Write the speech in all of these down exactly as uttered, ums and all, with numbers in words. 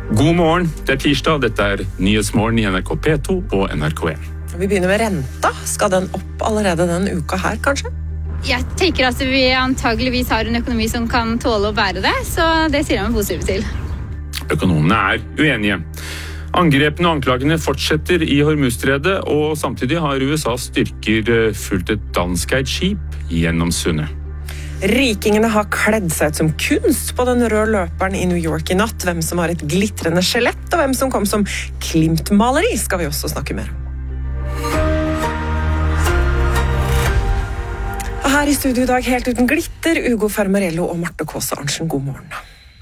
God morgen, det er tirsdag, dette er Nyhetsmorgen i N R K P to og N R K en. Vi begynner med renta. Skal den opp allerede den uka her, kanskje? Jeg tenker at vi antageligvis har en økonomi som kan tåle å bære det, så det sier jeg meg positivt til. Økonomene er uenige. Angrepene og anklagene fortsetter i Hormuzstredet, og samtidig har U S A's styrker fulgt et danskeid skip gjennom sundet. Rikingene har kledd seg ut som kunst på den røde løperen i New York i natt. Hvem som har et glitrende skjelett, og hvem som kom som Klimt-maleri, skal vi også snakke mer om. Her i studio i dag, helt uten glitter, Ugo Fermarello og Marte Kåse Arntzen. God morgen.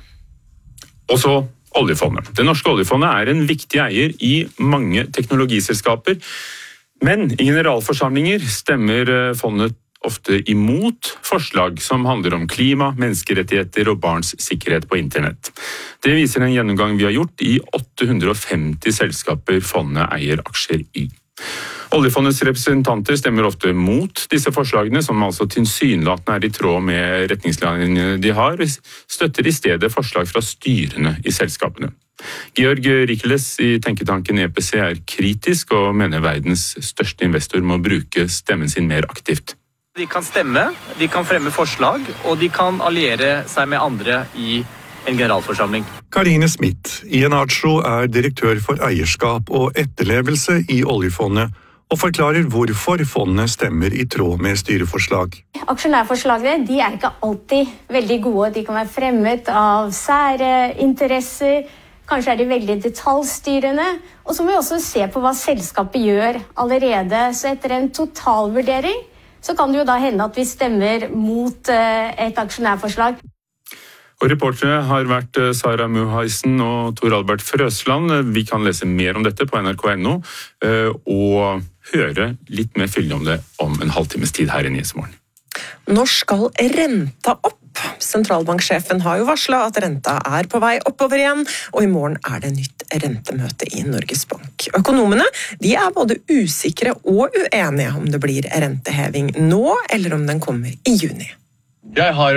Og så oljefondet. Det norske oljefondet er en viktig eier i mange teknologiselskaper, men i generalforsamlinger stemmer fondet ofte imot forslag som handler om klima, menneskerettigheter og barns sikkerhet på internett. Det viser en gjennomgang vi har gjort i åtte hundre og femti selskaper fondet eier aksjer i. Oljefondets representanter stemmer ofte mot disse forslagene, som altså tilsynelatende er i tråd med retningslinjene de har, støtter i stedet forslag fra styrene i selskapene. Georg Rikeles i tenketanken E P C er kritisk og mener verdens største investor må bruke stemmen sin mer aktivt. De kan stemme, de kan fremme forslag, og de kan alliere seg med andre i en generalforsamling. Karine Smith i Enacho er direktør for eierskap og etterlevelse i oljefondet, og forklarer hvorfor fondet stemmer i tråd med styreforslag. Aksjonærforslagene de er ikke alltid veldig gode. De kan være fremmet av sære interesser, kanskje er de veldig detaljstyrende, og så må vi også se på hva selskapet gjør allerede. Så etter en totalvurdering så kan det jo da hende at vi stemmer mot et aksjonærforslag. Og reportere har vært Sara Muhaisen og Tor Albert Frøsland. Vi kan lese mer om dette på N R K punktum no og høre litt mer fyllende om det om en halvtimes tid her i Nyhetsmorgen. Når skal renta opp? Sentralbanksjefen har jo varslet at renta er på vei oppover igjen, og i morgen er det nytt rentemøte i Norges Bank. Økonomene de er både usikre og uenige om det blir renteheving nå, eller om den kommer i juni. Jeg har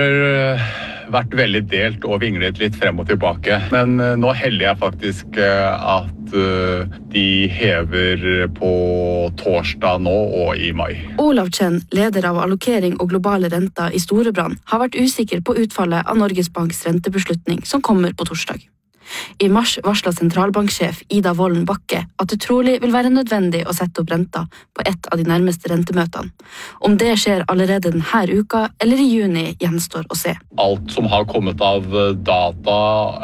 vært veldig delt og vinglet litt frem og tilbake, men nå heller jeg faktisk at de hever på torsdag nå og i mai. Olav Chen, leder av allokering og globale renter i Storebrand, har vært usikker på utfallet av Norges Banks rentebeslutning som kommer på torsdag. I mars varslet sentralbanksjef Ida Wolden Bakke at det trolig vil være nødvendig å sette opp renta på et av de nærmeste rentemøtene. Om det skjer allerede denne uka eller i juni gjenstår å se. Alt som har kommet av data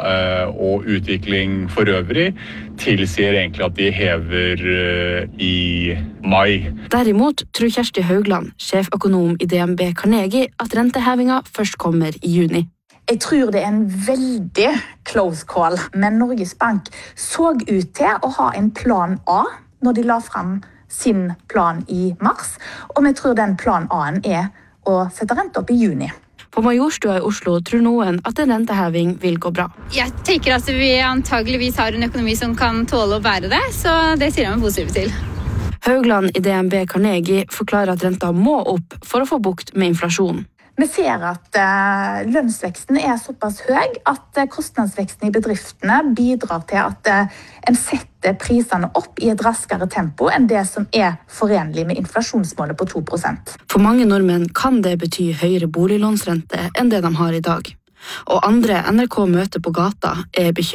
og utvikling for øvrig tilsier egentlig at de hever i mai. Derimot tror Kjersti Haugland, sjeføkonom i D N B Carnegie, at rentehevinga først kommer i juni. Jeg tror det er en veldig close call, men Norges Bank så ut til å ha en plan A når de la frem sin plan i mars, og vi tror den plan A-en er å sette rente opp i juni. På Majorstua i Oslo tror noen at en renteheving vil gå bra. Jeg tenker at vi antageligvis har en økonomi som kan tåle å bære det, så det sier jeg meg positivt til. Haugland i D N B Carnegie forklarer at renta må opp for å få bukt med inflasjonen. Vi ser at uh, lønnsveksten er såpass høy at uh, kostnadsveksten i bedriftene bidrar til at uh, en setter prisene opp i et raskere tempo enn det som er forenlig med inflasjonsmålet på to prosent. For mange nordmenn kan det bety høyere boliglånsrente enn det de har i dag. Og andre N R K møter på gata er bekymret.